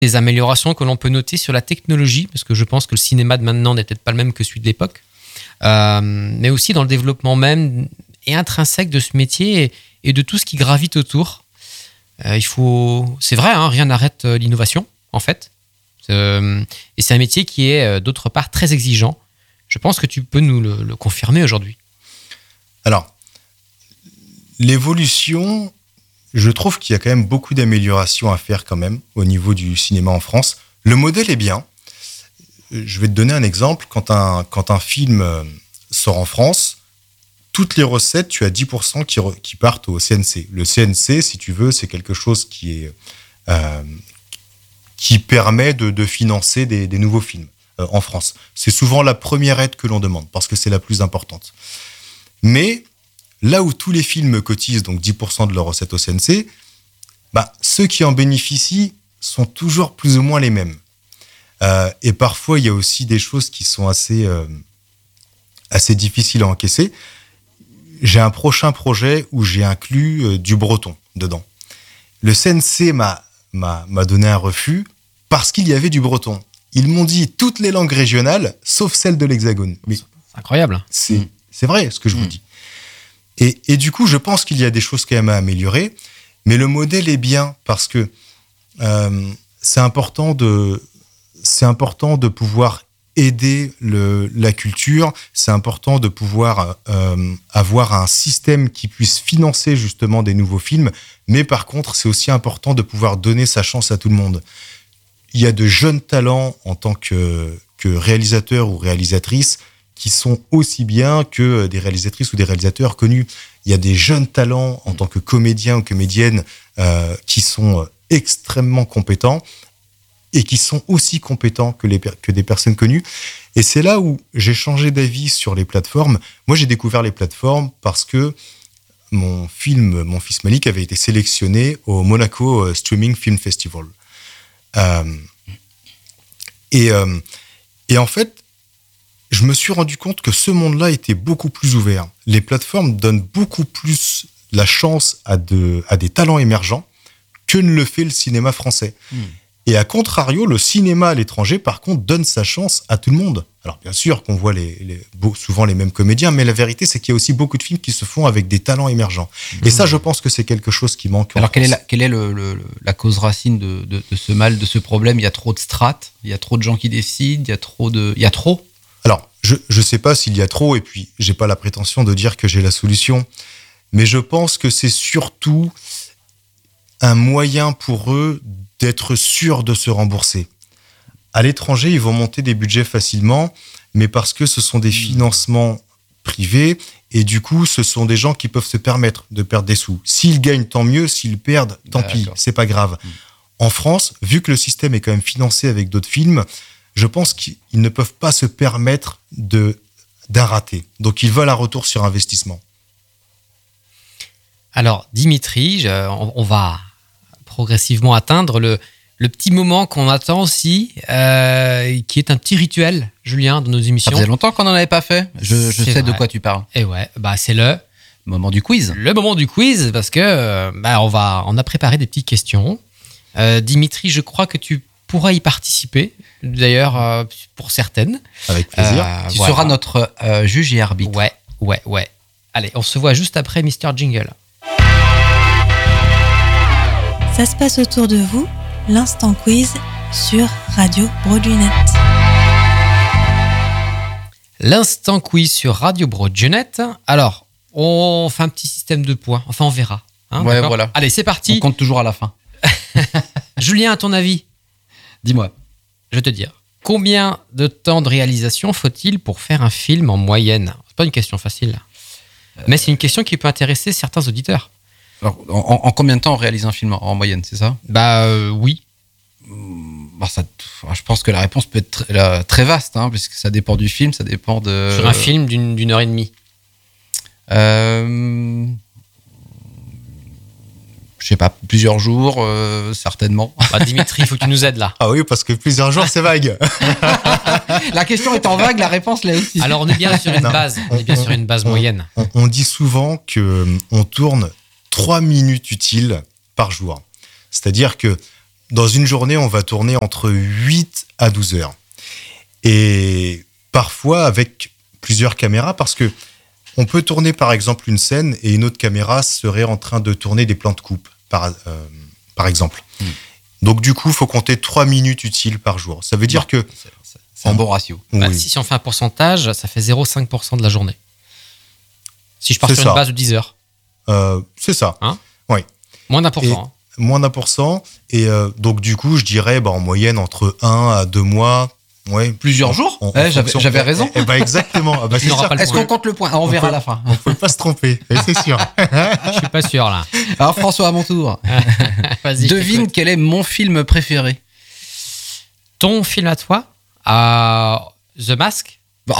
les améliorations que l'on peut noter sur la technologie, parce que je pense que le cinéma de maintenant n'est peut-être pas le même que celui de l'époque, mais aussi dans le développement même et intrinsèque de ce métier et de tout ce qui gravite autour. C'est vrai, hein, rien n'arrête l'innovation, en fait. Et c'est un métier qui est, d'autre part, très exigeant. Je pense que tu peux nous le confirmer aujourd'hui. Alors, l'évolution, je trouve qu'il y a quand même beaucoup d'améliorations à faire quand même au niveau du cinéma en France. Le modèle est bien. Je vais te donner un exemple. Quand un film sort en France, toutes les recettes, tu as 10% qui partent au CNC. Le CNC, si tu veux, c'est quelque chose qui permet de financer des nouveaux films en France. C'est souvent la première aide que l'on demande parce que c'est la plus importante. Mais là où tous les films cotisent donc 10% de leurs recettes au CNC, ceux qui en bénéficient sont toujours plus ou moins les mêmes. Et parfois, il y a aussi des choses qui sont assez difficiles à encaisser. J'ai un prochain projet où j'ai inclus du breton dedans. Le CNC m'a donné un refus parce qu'il y avait du breton. Ils m'ont dit toutes les langues régionales, sauf celle de l'Hexagone. Mais c'est incroyable. C'est vrai ce que je vous dis. Et du coup, je pense qu'il y a des choses quand même à améliorer, mais le modèle est bien parce que c'est important de pouvoir aider la culture, c'est important de pouvoir avoir un système qui puisse financer justement des nouveaux films, mais par contre, c'est aussi important de pouvoir donner sa chance à tout le monde. Il y a de jeunes talents en tant que réalisateurs ou réalisatrices qui sont aussi bien que des réalisatrices ou des réalisateurs connus. Il y a des jeunes talents en tant que comédiens ou comédiennes qui sont extrêmement compétents et qui sont aussi compétents que des personnes connues. Et c'est là où j'ai changé d'avis sur les plateformes. Moi, j'ai découvert les plateformes parce que mon film, Mon fils Malik, avait été sélectionné au Monaco Streaming Film Festival. Et en fait, je me suis rendu compte que ce monde-là était beaucoup plus ouvert. Les plateformes donnent beaucoup plus la chance à des talents émergents que ne le fait le cinéma français. Et à contrario, le cinéma à l'étranger, par contre, donne sa chance à tout le monde. Alors, bien sûr qu'on voit souvent les mêmes comédiens, mais la vérité, c'est qu'il y a aussi beaucoup de films qui se font avec des talents émergents. Et ça, je pense que c'est quelque chose qui manque. Alors, quelle est la cause racine de ce mal, de ce problème ? Il y a trop de strates, il y a trop de gens qui décident, il y a trop. Alors, je ne sais pas s'il y a trop, et puis j'ai pas la prétention de dire que j'ai la solution, mais je pense que c'est surtout un moyen pour eux d'être sûrs de se rembourser. À l'étranger, ils vont monter des budgets facilement, mais parce que ce sont des financements privés, et du coup, ce sont des gens qui peuvent se permettre de perdre des sous. S'ils gagnent, tant mieux. S'ils perdent, tant pis, c'est pas grave. En France, vu que le système est quand même financé avec d'autres films, je pense qu'ils ne peuvent pas se permettre d'un raté. Donc, ils veulent un retour sur investissement. Alors, Dimitri, on va progressivement atteindre le petit moment qu'on attend aussi, qui est un petit rituel, Julien, dans nos émissions. Ça faisait longtemps qu'on n'en avait pas fait. Je sais de quoi tu parles. Et ouais, c'est le moment du quiz. Le moment du quiz, parce que on a préparé des petites questions. Dimitri, je crois que tu pourras y participer, d'ailleurs, pour certaines. Avec plaisir. Tu seras notre juge et arbitre. Ouais. Allez, on se voit juste après Mr. Jingle. Ça se passe autour de vous, l'instant quiz sur Radio Broadionet. L'instant quiz sur Radio Broadionet. Alors, on fait un petit système de points. Enfin, on verra. Ouais, voilà. Allez, c'est parti. On compte toujours à la fin. Julien, à ton avis ? Dis-moi. Je vais te dire. Combien de temps de réalisation faut-il pour faire un film en moyenne ? C'est pas une question facile. Mais c'est une question qui peut intéresser certains auditeurs. Alors, en combien de temps on réalise un film en moyenne, c'est ça ? Oui. Je pense que la réponse peut être très vaste, puisque ça dépend du film, ça dépend de... Sur un film d'une heure et demie. Je sais pas, plusieurs jours, certainement. Dimitri, il faut que tu nous aides là. Ah oui, parce que plusieurs jours, c'est vague. La question étant vague, la réponse l'est aussi. Alors, on est bien sur une base. On est bien sur une base moyenne. On dit souvent qu'on tourne 3 minutes utiles par jour. C'est-à-dire que dans une journée, on va tourner entre 8 à 12 heures. Et parfois avec plusieurs caméras, parce que on peut tourner par exemple une scène et une autre caméra serait en train de tourner des plans de coupe, par exemple. Donc du coup, il faut compter 3 minutes utiles par jour. Ça veut dire que... C'est un bon ratio. Bah, si on fait un pourcentage, ça fait 0,5% de la journée. Si je pars C'est sur ça. une base de 10 heures. C'est ça. Hein Oui. Moins d'1%. Et- hein. Moins d'1%. Et donc du coup, je dirais en moyenne entre 1 à 2 mois. Ouais. Plusieurs jours En J'avais fonction- raison. Exactement. Ah bah, Tu c'est n'auras sûr. pas le Est-ce qu'on compte le point? On verra à la fin. On ne peut pas se tromper, c'est sûr. Je suis pas sûr là. Alors François, à mon tour. Vas-y. je Devine t'écoute. quel est mon film préféré. Ton film à toi, The Mask, Bon.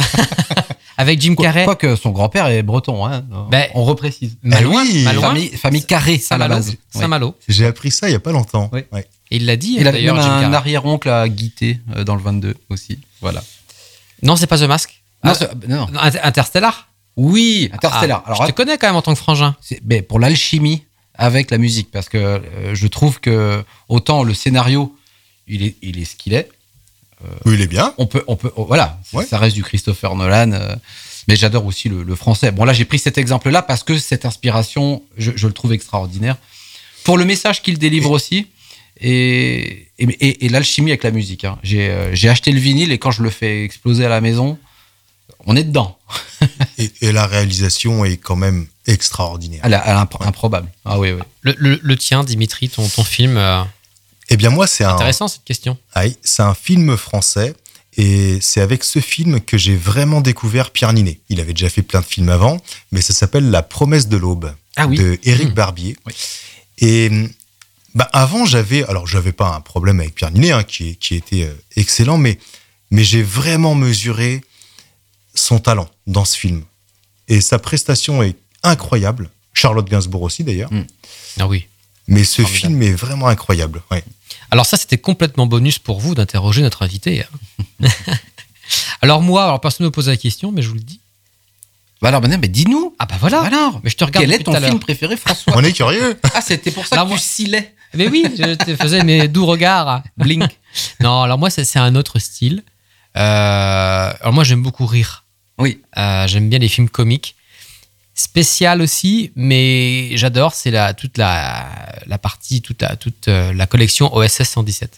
avec Jim Carrey. Quoique son grand-père est breton, hein. Ben, On reprécise. Malouin, oui. Malouin, Famille Carré à la Saint-Malo. base. Oui. Saint-Malo. J'ai appris ça il n'y a pas longtemps. Oui. Ouais. Et il l'a dit Il avait même d'ailleurs, Jim un Carrey. arrière-oncle à Guité dans le 22 aussi. Voilà. Non, c'est pas The Mask. Non, Ah, non. Interstellar. Oui, Interstellar. Ah, je te connais quand même en tant que frangin. Mais pour l'alchimie avec la musique, parce que je trouve que autant le scénario, il est ce qu'il est. Oui, il est bien. Voilà, Ouais. ça reste du Christopher Nolan. Mais j'adore aussi le français. Bon, là, j'ai pris cet exemple-là parce que cette inspiration, je le trouve extraordinaire. Pour le message qu'il délivre aussi et l'alchimie avec la musique. Hein. J'ai acheté le vinyle et quand je le fais exploser à la maison, on est dedans. Et la réalisation est quand même extraordinaire. Elle est improbable. Ah oui, oui. Le tien, Dimitri, ton film. Eh bien, moi, c'est Intéressant cette question. c'est un film français. Et c'est avec ce film que j'ai vraiment découvert Pierre Ninet. Il avait déjà fait plein de films avant, mais ça s'appelle La promesse de l'aube, Ah oui. de Éric Barbier. Oui. Et avant, j'avais pas un problème avec Pierre Ninet, hein, qui était excellent, mais j'ai vraiment mesuré son talent dans ce film. Et sa prestation est incroyable. Charlotte Gainsbourg aussi, d'ailleurs. Ah oui. Mais ce Formidable. film est vraiment incroyable. Ouais. Alors ça, c'était complètement bonus pour vous d'interroger notre invité. hein. Alors personne ne me pose la question, mais je vous le dis. Bah alors, mais dis-nous. Ah bah voilà. Alors, Mais je te regarde quel est depuis ton tout à l'heure. film préféré, François? On est curieux. Ah, c'était pour ça Alors que moi- tu scillais. Mais oui, je te faisais mes doux regards. Blink. Non, alors moi, c'est un autre style. Alors moi, j'aime beaucoup rire. Oui. J'aime bien les films comiques. Spécial aussi, mais j'adore, c'est toute la partie, toute la collection OSS 117.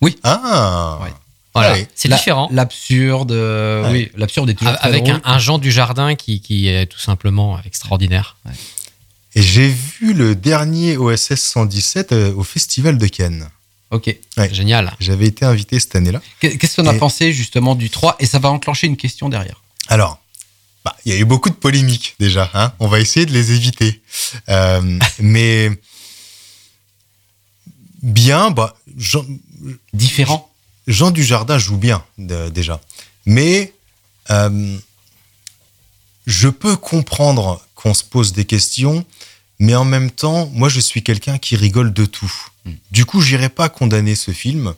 Ah. Ouais. Voilà, Ouais. c'est différent. L'absurde, oui, l'absurde est toujours très Avec drôle. un Jean du Jardin qui est tout simplement extraordinaire. Et j'ai vu le dernier OSS 117 au Festival de Cannes. Ok. Ouais. Génial. J'avais été invité cette année-là. Qu'est-ce qu'on a Et- pensé justement du 3? Et ça va enclencher une question derrière. Alors, il y a eu beaucoup de polémiques déjà. Hein. On va essayer de les éviter. Mais bien, Différent. Jean Dujardin joue bien déjà. Mais je peux comprendre qu'on se pose des questions, mais en même temps, moi, je suis quelqu'un qui rigole de tout. Du coup, j'irai pas condamner ce film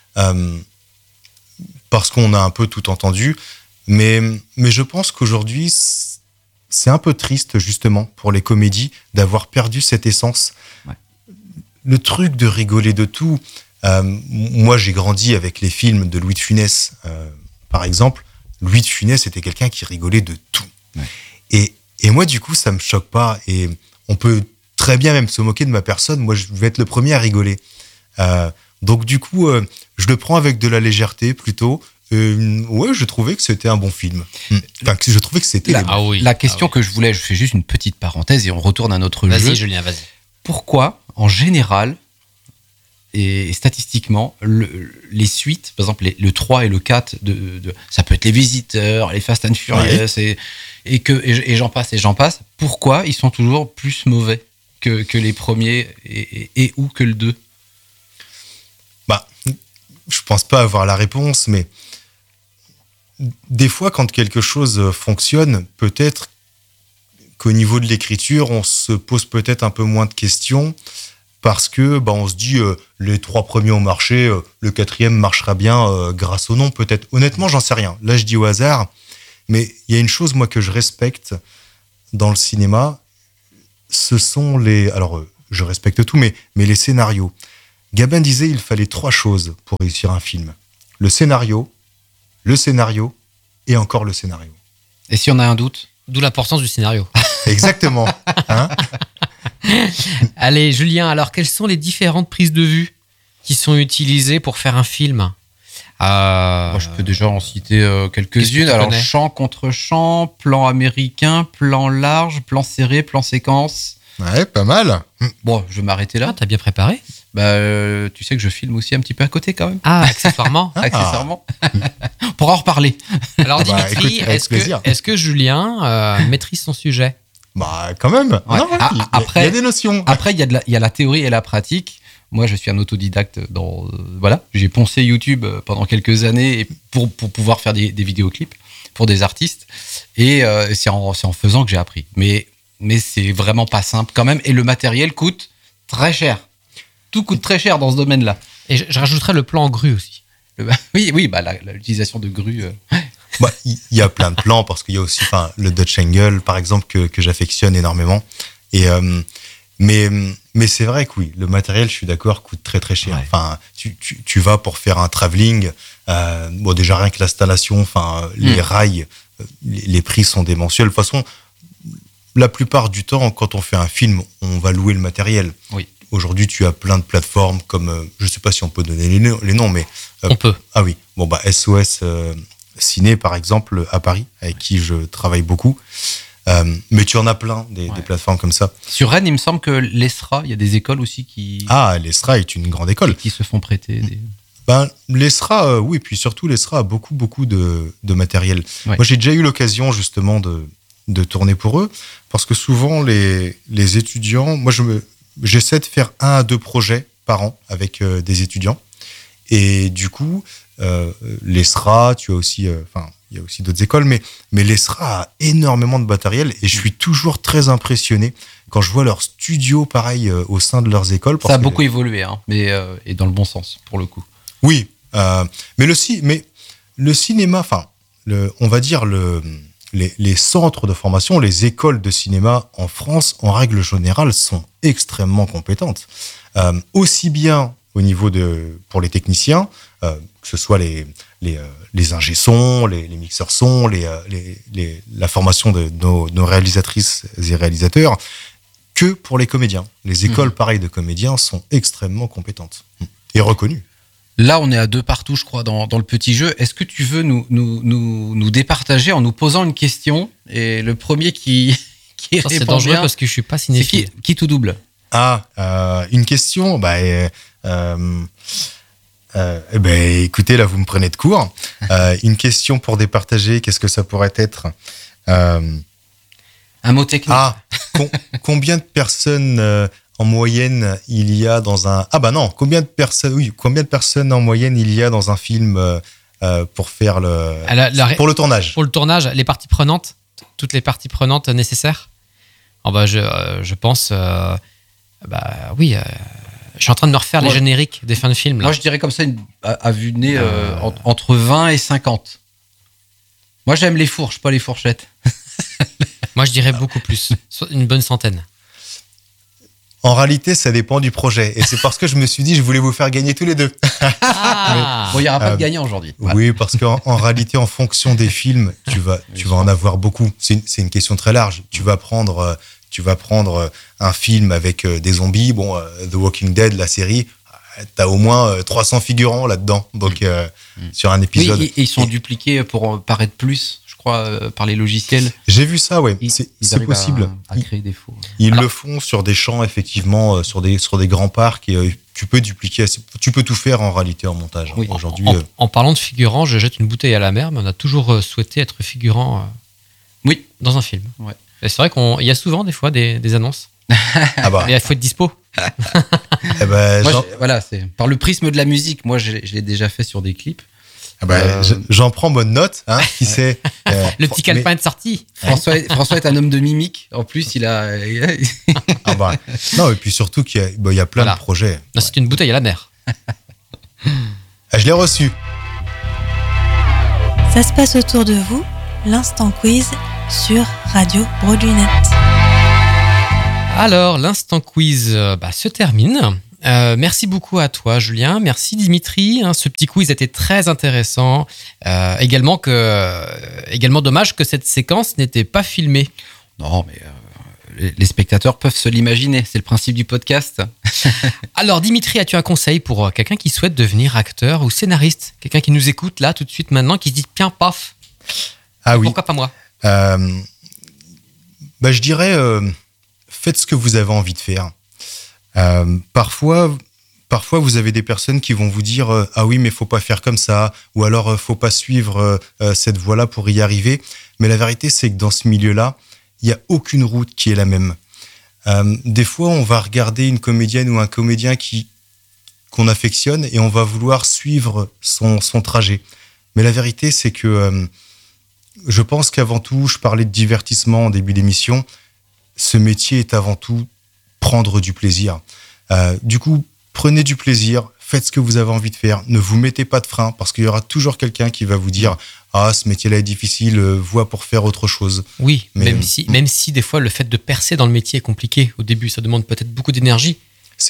parce qu'on a un peu tout entendu. Mais je pense qu'aujourd'hui, c'est un peu triste, justement, pour les comédies, d'avoir perdu cette essence. Ouais. Le truc de rigoler de tout. Moi, j'ai grandi avec les films de Louis de Funès, par exemple. Louis de Funès était quelqu'un qui rigolait de tout. Ouais. Et moi, du coup, ça me choque pas. Et on peut très bien même se moquer de ma personne. Moi, je vais être le premier à rigoler. Donc, du coup, je le prends avec de la légèreté, plutôt. Ouais, je trouvais que c'était un bon film. Enfin, je trouvais que c'était... La question que je voulais, je fais juste une petite parenthèse et on retourne à notre jeu. Vas-y, Julien, vas-y. Pourquoi, en général, et statistiquement, les suites, par exemple le 3 et le 4, ça peut être les Visiteurs, les Fast and Furious, ouais. et j'en passe, pourquoi ils sont toujours plus mauvais que les premiers et ou que le 2? Je pense pas avoir la réponse, mais des fois, quand quelque chose fonctionne, peut-être qu'au niveau de l'écriture, on se pose peut-être un peu moins de questions parce que on se dit les 3 premiers ont marché, le 4e marchera bien grâce au nom, peut-être. Honnêtement, j'en sais rien. Là, je dis au hasard, mais il y a une chose, moi, que je respecte dans le cinéma, ce sont les... Alors, je respecte tout, mais les scénarios. Gabin disait il fallait 3 choses pour réussir un film. Le scénario et encore le scénario. Et si on a un doute? D'où l'importance du scénario. Exactement. Hein? Allez, Julien, alors quelles sont les différentes prises de vue qui sont utilisées pour faire un film? Moi, je peux déjà en citer Qu'est-ce que quelques-unes. tu Alors, connais? champ contre champ, plan américain, plan large, plan serré, plan séquence. Ouais, pas mal. Bon, je vais m'arrêter Ah, là. t'as bien préparé? Tu sais que je filme aussi un petit peu à côté quand même, Ah, accessoirement. accessoirement. On pourra en reparler. Alors Bah, Dimitri, écoute, avec plaisir. est-ce que Julien maîtrise son sujet? Bah, quand même. Ouais. Non, Ah, il y a des notions. Après, il y a la théorie et la pratique. Moi, je suis un autodidacte voilà, j'ai poncé YouTube pendant quelques années pour pouvoir faire des vidéoclips pour des artistes. Et c'est en faisant que j'ai appris. Mais c'est vraiment pas simple quand même. Et le matériel coûte très cher. Tout coûte très cher dans ce domaine-là. Et je rajouterais le plan en grue aussi. Oui, l'utilisation de grues. Bah, il y a plein de plans parce qu'il y a aussi le Dutch Angle, par exemple, que j'affectionne énormément. Et, mais c'est vrai que oui, le matériel, je suis d'accord, coûte très très cher. Ouais. Enfin, tu vas pour faire un travelling, bon, déjà rien que l'installation, les rails, les prix sont démentiels. De toute façon, la plupart du temps, quand on fait un film, on va louer le matériel. Oui. Aujourd'hui, tu as plein de plateformes comme, je ne sais pas si on peut donner les noms, mais... On peut. Ah oui, bon, bah, SOS Ciné, par exemple, à Paris, avec qui je travaille beaucoup. Mais tu en as plein, des plateformes comme ça. Sur Rennes, il me semble que l'ESRA, il y a des écoles aussi qui l'ESRA est une grande école. se font prêter. L'ESRA, oui, puis surtout l'ESRA a beaucoup de matériel. Ouais. Moi, j'ai déjà eu l'occasion justement de tourner pour eux, parce que souvent les étudiants, moi j'essaie de faire 1 à 2 projets par an avec des étudiants, et du coup l'ESRA, tu as aussi, il y a aussi d'autres écoles, mais l'ESRA a énormément de matériel, et je suis toujours très impressionné quand je vois leur studio pareil au sein de leurs écoles. Ça a beaucoup évolué, hein, mais et dans le bon sens pour le coup. Oui, mais le cinéma, on va dire les centres de formation, les écoles de cinéma en France, en règle générale, sont extrêmement compétentes. Aussi bien au niveau pour les techniciens, que ce soit les ingé-sons, les mixeurs son, la formation de nos réalisatrices et réalisateurs, que pour les comédiens. Les écoles, pareil, de comédiens sont extrêmement compétentes et reconnues. Là, on est à 2 partout, je crois, dans le petit jeu. Est-ce que tu veux nous départager en nous posant une question? Et le premier qui répond C'est dangereux bien, parce que je suis pas c'est cinéphile. qui tout double? Une question, écoutez, là, vous me prenez de court. Une question pour départager, qu'est-ce que ça pourrait être? Un mot technique. Combien de personnes en moyenne il y a dans un... combien de personnes en moyenne il y a dans un film pour faire pour le tournage? Pour le tournage, les parties prenantes, toutes les parties prenantes nécessaires. Je pense, oui, je suis en train de me refaire les génériques des fins de film. Là. Moi, je dirais comme ça, à vue de nez, entre 20 et 50. Moi, j'aime les fourches, pas les fourchettes. Moi, je dirais beaucoup plus, une bonne centaine. En réalité, ça dépend du projet. Et c'est parce que je me suis dit, je voulais vous faire gagner tous les deux. Bon, il n'y aura pas de gagnant aujourd'hui. Voilà. Oui, parce qu'en réalité, en fonction des films, tu vas en avoir beaucoup. C'est une question très large. Tu vas prendre un film avec des zombies. Bon, The Walking Dead, la série, t'as au moins 300 figurants là-dedans. Donc, sur un épisode. Oui, et ils sont dupliqués pour paraître plus, je crois, par les logiciels. J'ai vu ça, ouais. Ils C'est arrivent possible. à créer des faux. Ils le font sur des champs, effectivement, sur des grands parcs. Et tu peux dupliquer. Tu peux tout faire en réalité en montage. Oui. Aujourd'hui. En parlant de figurants, je jette une bouteille à la mer, mais on a toujours souhaité être figurant dans un film. Ouais. Et c'est vrai qu'il y a souvent des fois des annonces. Mais il faut être dispo. Voilà, c'est par le prisme de la musique. Moi, je l'ai déjà fait sur des clips. J'en prends bonne note. Qui sait, le petit calepin est sorti. François est un homme de mimique. En plus, il a. Non, et puis surtout qu'il y a plein de projets. Non, c'est une bouteille à la mer. Je l'ai reçu. Ça se passe autour de vous, l'instant quiz sur Radio Broadway Net. Alors, l'instant quiz se termine. Merci beaucoup à toi, Julien. Merci, Dimitri. Ce petit quiz était très intéressant. Également dommage que cette séquence n'était pas filmée. Non, mais les spectateurs peuvent se l'imaginer. C'est le principe du podcast. Alors, Dimitri, as-tu un conseil pour quelqu'un qui souhaite devenir acteur ou scénariste? Quelqu'un qui nous écoute là, tout de suite, maintenant, qui se dit « Tiens, paf, pourquoi pas moi ?» Je dirais, faites ce que vous avez envie de faire. Parfois, vous avez des personnes qui vont vous dire ah oui, mais faut pas faire comme ça, ou alors faut pas suivre cette voie-là pour y arriver. Mais la vérité, c'est que dans ce milieu-là, il y a aucune route qui est la même. Des fois, on va regarder une comédienne ou un comédien qu'on affectionne et on va vouloir suivre son trajet. Mais la vérité, c'est que je pense qu'avant tout, je parlais de divertissement en début d'émission. Ce métier est avant tout prendre du plaisir. Du coup, prenez du plaisir, faites ce que vous avez envie de faire, ne vous mettez pas de frein, parce qu'il y aura toujours quelqu'un qui va vous dire « Ah, ce métier-là est difficile, vois pour faire autre chose. » Oui, même si des fois le fait de percer dans le métier est compliqué. Au début, ça demande peut-être beaucoup d'énergie.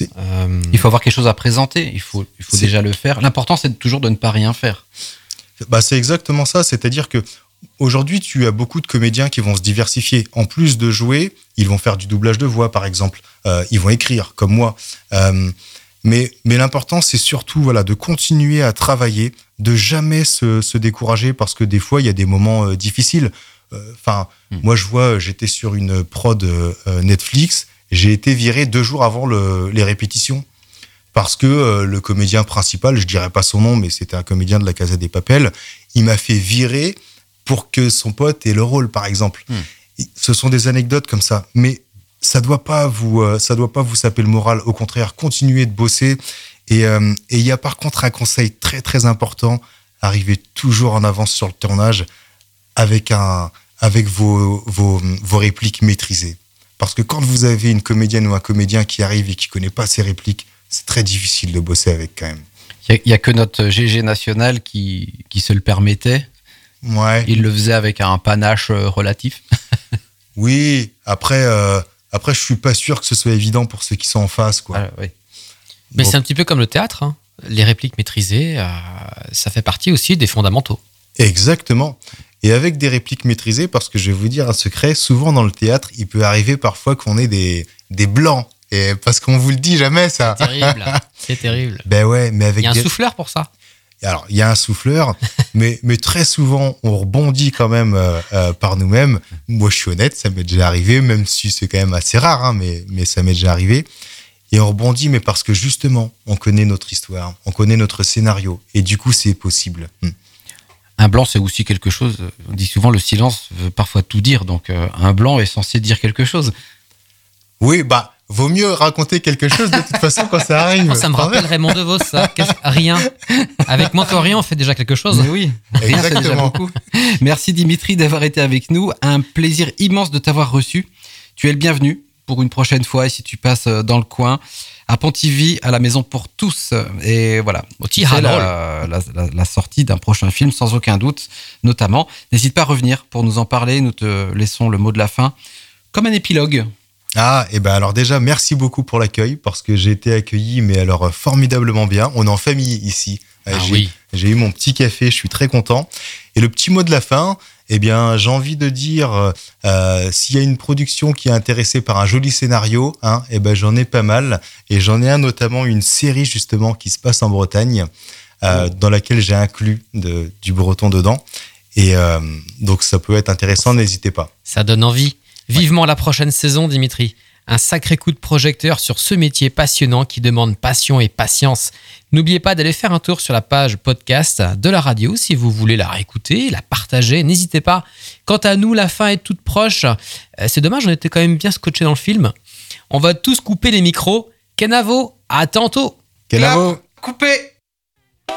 Il faut avoir quelque chose à présenter, il faut déjà le faire. L'important, c'est toujours de ne pas rien faire. C'est exactement ça, c'est-à-dire que aujourd'hui, tu as beaucoup de comédiens qui vont se diversifier. En plus de jouer, ils vont faire du doublage de voix, par exemple. Ils vont écrire, comme moi. Mais l'important, c'est surtout de continuer à travailler, de jamais se décourager, parce que des fois, il y a des moments difficiles. Moi, j'étais sur une prod Netflix, j'ai été viré 2 jours avant les répétitions. Parce que le comédien principal, je dirais pas son nom, mais c'était un comédien de la Casa des Papel, il m'a fait virer pour que son pote ait le rôle, par exemple. Ce sont des anecdotes comme ça, mais ça doit pas vous saper le moral. Au contraire, continuez de bosser. Et il y a par contre un conseil très très important: arrivez toujours en avance sur le tournage avec vos répliques maîtrisées. Parce que quand vous avez une comédienne ou un comédien qui arrive et qui connaît pas ses répliques, c'est très difficile de bosser avec quand même. Il y a que notre GG national qui se le permettait. Ouais. Il le faisait avec un panache relatif. Oui, après, je suis pas sûr que ce soit évident pour ceux qui sont en face, quoi. Oui. Mais c'est un petit peu comme le théâtre, hein. Les répliques maîtrisées, ça fait partie aussi des fondamentaux. Exactement. Et avec des répliques maîtrisées, parce que je vais vous dire un secret, souvent dans le théâtre, il peut arriver parfois qu'on ait des blancs. Et parce qu'on vous le dit jamais, ça. C'est terrible. Ben ouais, mais avec il y a un souffleur pour ça. Alors, il y a un souffleur, mais très souvent, on rebondit quand même par nous-mêmes. Moi, je suis honnête, ça m'est déjà arrivé, même si c'est quand même assez rare, hein, mais ça m'est déjà arrivé. Et on rebondit, mais parce que justement, on connaît notre histoire, on connaît notre scénario, et du coup, c'est possible. Un blanc, c'est aussi quelque chose. On dit souvent, le silence veut parfois tout dire, donc un blanc est censé dire quelque chose. Oui, vaut mieux raconter quelque chose de toute façon quand ça arrive. Ça me rappelle Raymond DeVos, ça. Rien. Avec Mentorian, on fait déjà quelque chose. Mais oui, rien, c'est déjà beaucoup. Merci Dimitri d'avoir été avec nous. Un plaisir immense de t'avoir reçu. Tu es le bienvenu pour une prochaine fois, et si tu passes dans le coin, à Pontivy, à la Maison pour tous. Et voilà, c'est la sortie d'un prochain film, sans aucun doute, notamment. N'hésite pas à revenir pour nous en parler. Nous te laissons le mot de la fin, comme un épilogue. Alors déjà, merci beaucoup pour l'accueil, parce que j'ai été accueilli, mais alors formidablement bien. On est en famille ici. J'ai eu mon petit café, je suis très content. Et le petit mot de la fin, j'ai envie de dire, s'il y a une production qui est intéressée par un joli scénario, j'en ai pas mal. Et j'en ai notamment une série justement qui se passe en Bretagne, dans laquelle j'ai inclus du breton dedans. Et donc ça peut être intéressant, n'hésitez pas. Ça donne envie. Vivement la prochaine saison, Dimitri. Un sacré coup de projecteur sur ce métier passionnant qui demande passion et patience. N'oubliez pas d'aller faire un tour sur la page podcast de la radio si vous voulez la réécouter, la partager. N'hésitez pas. Quant à nous, la fin est toute proche. C'est dommage, on était quand même bien scotchés dans le film. On va tous couper les micros. Kenavo, à tantôt. Kenavo. Coupé.